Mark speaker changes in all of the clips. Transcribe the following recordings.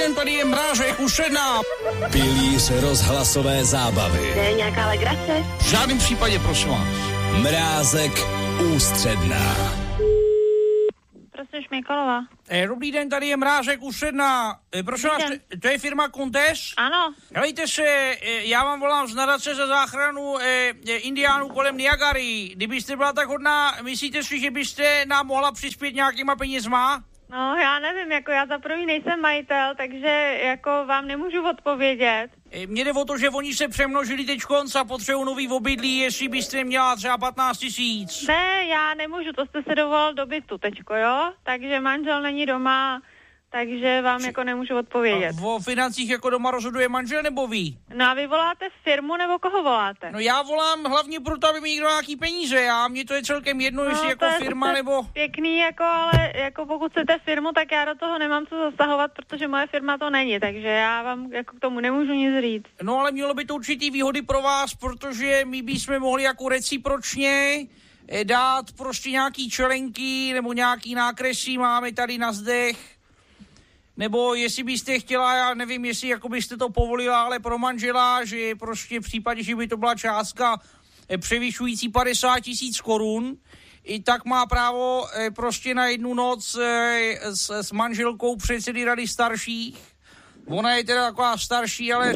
Speaker 1: den, tady je Mrážek u Šedna.
Speaker 2: Pilíř rozhlasové zábavy.
Speaker 3: To je nějaká legrace?
Speaker 1: V žádném případě, prosím vás.
Speaker 2: Mrázek ústředná.
Speaker 4: Prosím, Šmejkalová.
Speaker 1: Dobrý den, tady je Mrážek u Šedna. Prosím vás, to je firma Contes?
Speaker 4: Ano.
Speaker 1: Helejte se, já vám volám z nadace za záchranu indiánů kolem Niagary. Kdybyste byla tak hodná, myslíte si, že byste nám mohla přispět nějakýma penězma?
Speaker 4: No, já nevím, jako já za první nejsem majitel, takže jako vám nemůžu odpovědět.
Speaker 1: Mně jde o to, že oni se přemnožili teďkonc a potřebují nový obydlí, jestli byste měla třeba 15 000.
Speaker 4: Ne, já nemůžu, to jste se dovolal do bytu teďko, jo? Takže manžel není doma, takže vám jako nemůžu odpovědět.
Speaker 1: O financích jako doma rozhoduje manžel nebo vy?
Speaker 4: No a vy voláte firmu nebo koho voláte?
Speaker 1: No já volám hlavně proto, aby mi někdo nějaký peníze a mně to je celkem jedno, jestli jako firma nebo...
Speaker 4: Pěkný, jako, ale jako pokud chcete firmu, tak já do toho nemám co zasahovat, protože moje firma to není, takže já vám jako k tomu nemůžu nic říct.
Speaker 1: No ale mělo by to určitý výhody pro vás, protože my bychom mohli jako recipročně dát prostě nějaký čelenky nebo nějaký nákresy máme tady na zdech. Nebo jestli byste chtěla, já nevím, jestli jako byste to povolila, ale pro manžela, že prostě v případě, že by to byla částka převyšující 50 000 korun, i tak má právo prostě na jednu noc s manželkou předsedy rady starších. Ona je teda taková starší, ale...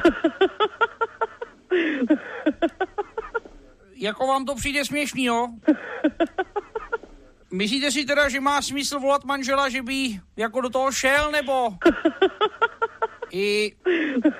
Speaker 1: Jako vám to přijde směšný, jo? Myslíte si teda, že má smysl volat manžela, že by jako do toho šel, nebo...